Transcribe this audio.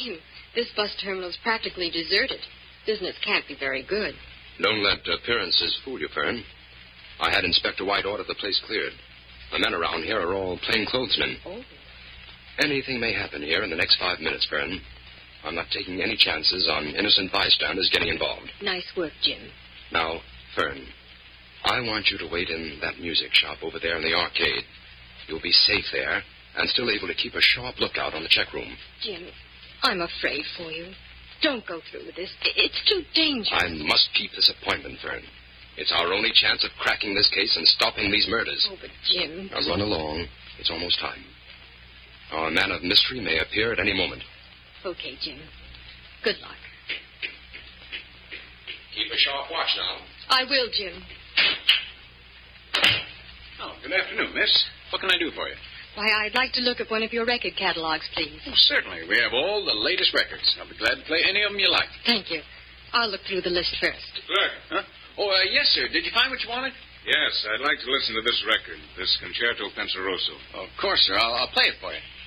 Jim, this bus terminal's practically deserted. Business can't be very good. Don't let appearances fool you, Fern. I had Inspector White order the place cleared. The men around here are all plainclothesmen. Oh. Anything may happen here in the next 5 minutes, Fern. I'm not taking any chances on innocent bystanders getting involved. Nice work, Jim. Now, Fern, I want you to wait in that music shop over there in the arcade. You'll be safe there and still able to keep a sharp lookout on the check room. Jim, I'm afraid for you. Don't go through with this. It's too dangerous. I must keep this appointment, Fern. It's our only chance of cracking this case and stopping these murders. Oh, but Jim... Now run along. It's almost time. Our man of mystery may appear at any moment. Okay, Jim. Good luck. Keep a sharp watch now. I will, Jim. Oh, good afternoon, miss. What can I do for you? Why, I'd like to look at one of your record catalogs, please. Oh, certainly. We have all the latest records. I'll be glad to play any of them you like. Thank you. I'll look through the list first. Look. Huh? Oh, yes, sir. Did you find what you wanted? Yes, I'd like to listen to this record, this Concerto Penseroso. Of course, sir. I'll play it for you.